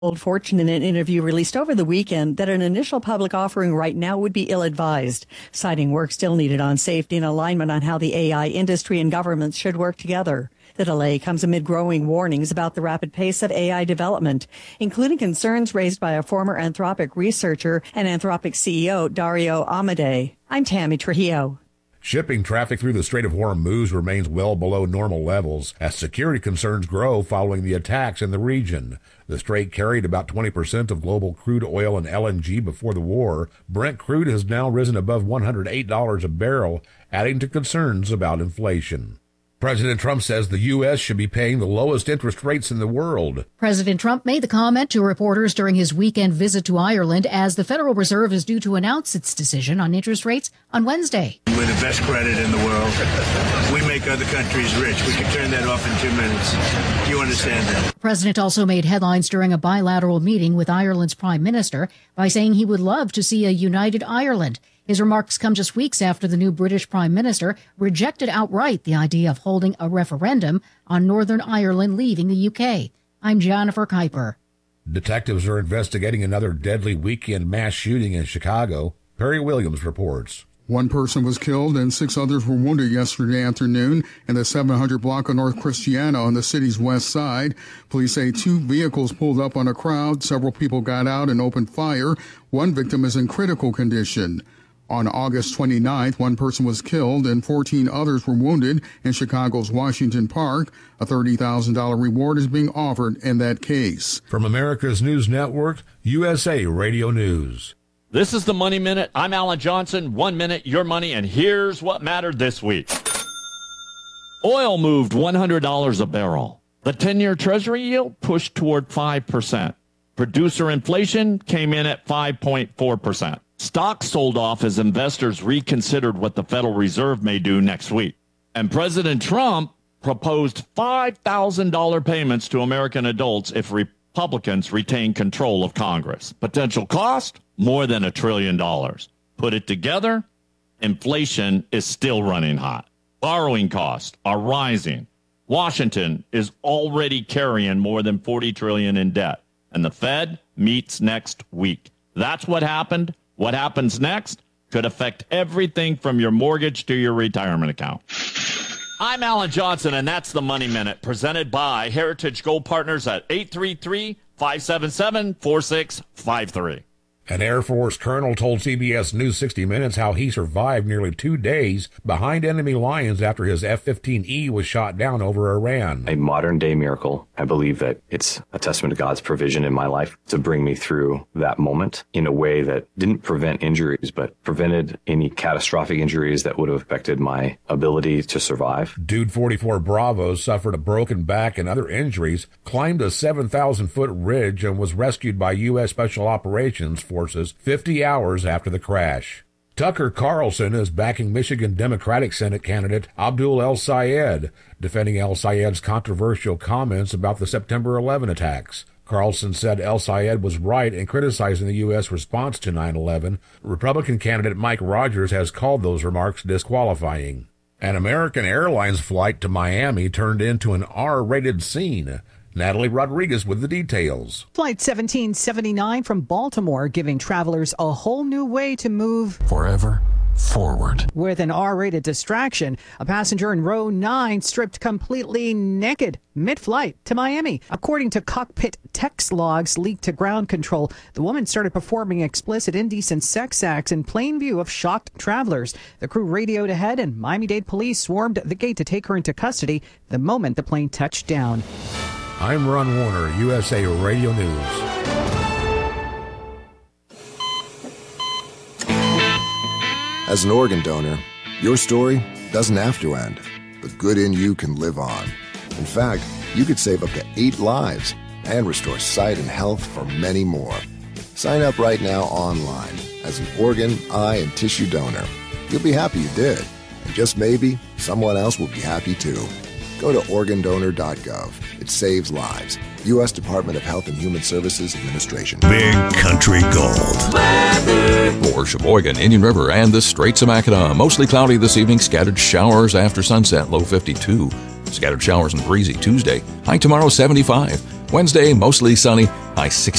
Old Fortune in an interview released over the weekend that an initial public offering right now would be ill-advised, citing work still needed on safety and alignment on how the AI industry and governments should work together. The delay comes amid growing warnings about the rapid pace of AI development, including concerns raised by a former Anthropic researcher and Anthropic CEO Dario Amodei. I'm Tammy Trujillo. Shipping traffic through the Strait of Hormuz remains well below normal levels as security concerns grow following the attacks in the region. The strait carried about 20% of global crude oil and LNG before the war. Brent crude has now risen above $108 a barrel, adding to concerns about inflation. President Trump says the U.S. should be paying the lowest interest rates in the world. President Trump made the comment to reporters during his weekend visit to Ireland as the Federal Reserve is due to announce its decision on interest rates on Wednesday. We're the best credit in the world. We make other countries rich. We can turn that off in 2 minutes. Do you understand that? The president also made headlines during a bilateral meeting with Ireland's prime minister by saying he would love to see a united Ireland. His remarks come just weeks after the new British Prime Minister rejected outright the idea of holding a referendum on Northern Ireland leaving the UK. I'm Jennifer Kuiper. Detectives are investigating another deadly weekend mass shooting in Chicago. Perry Williams reports. One person was killed and 6 others were wounded yesterday afternoon in the 700 block of North Christiana on the city's west side. Police say 2 vehicles pulled up on a crowd. Several people got out and opened fire. One victim is in critical condition. On August 29th, one person was killed and 14 others were wounded in Chicago's Washington Park. A $30,000 reward is being offered in that case. From America's News Network, USA Radio News. This is the Money Minute. I'm Alan Johnson. 1 minute, your money, and here's what mattered this week. Oil moved $100 a barrel. The 10-year Treasury yield pushed toward 5%. Producer inflation came in at 5.4%. Stocks sold off as investors reconsidered what the Federal Reserve may do next week. And President Trump proposed $5,000 payments to American adults if Republicans retain control of Congress. Potential cost? More than $1 trillion. Put it together, inflation is still running hot. Borrowing costs are rising. Washington is already carrying more than $40 trillion in debt. And the Fed meets next week. That's what happened. What happens next could affect everything from your mortgage to your retirement account. I'm Alan Johnson, and that's the Money Minute, presented by Heritage Gold Partners at 833-577-4653. An Air Force colonel told CBS News 60 Minutes how he survived nearly 2 days behind enemy lines after his F-15E was shot down over Iran. A modern-day miracle. I believe that it's a testament to God's provision in my life to bring me through that moment in a way that didn't prevent injuries, but prevented any catastrophic injuries that would have affected my ability to survive. Dude 44 Bravo suffered a broken back and other injuries, climbed a 7,000-foot ridge, and was rescued by U.S. Special Operations Forces 50 hours after the crash. Tucker Carlson is backing Michigan Democratic Senate candidate Abdul El-Sayed, defending El-Sayed's controversial comments about the September 11 attacks. Carlson said El-Sayed was right in criticizing the U.S. response to 9/11. Republican candidate Mike Rogers has called those remarks disqualifying. An American Airlines flight to Miami turned into an R-rated scene. Natalie Rodriguez with the details. Flight 1779 from Baltimore giving travelers a whole new way to move forever forward. With an R-rated distraction, a passenger in row 9 stripped completely naked mid-flight to Miami. According to cockpit text logs leaked to ground control, the woman started performing explicit indecent sex acts in plain view of shocked travelers. The crew radioed ahead and Miami-Dade police swarmed the gate to take her into custody the moment the plane touched down. I'm Ron Warner, USA Radio News. As an organ donor, your story doesn't have to end. The good in you can live on. In fact, you could save up to 8 lives and restore sight and health for many more. Sign up right now online as an organ, eye, and tissue donor. You'll be happy you did. And just maybe, someone else will be happy too. Go to organdonor.gov. It saves lives. U.S. Department of Health and Human Services Administration. Big Country Gold. For Sheboygan, Indian River, and the Straits of Mackinac. Mostly cloudy this evening. Scattered showers after sunset. Low 52. Scattered showers and breezy Tuesday. High tomorrow 75. Wednesday, mostly sunny, high 60.